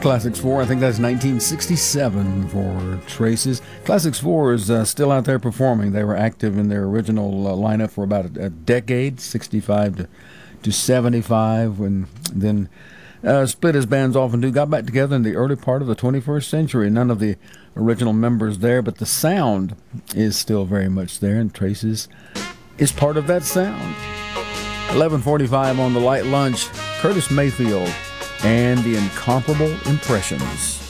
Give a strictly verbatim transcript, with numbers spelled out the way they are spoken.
Classics four, I think that's nineteen sixty-seven for Traces. Classics four is uh, still out there performing. They were active in their original uh, lineup for about a, a decade, sixty-five to, to seventy-five, and then uh, split as bands often do. Got back together in the early part of the twenty-first century. None of the original members there, but the sound is still very much there, and Traces is part of that sound. eleven forty-five on the light lunch, Curtis Mayfield and the Incomparable Impressions.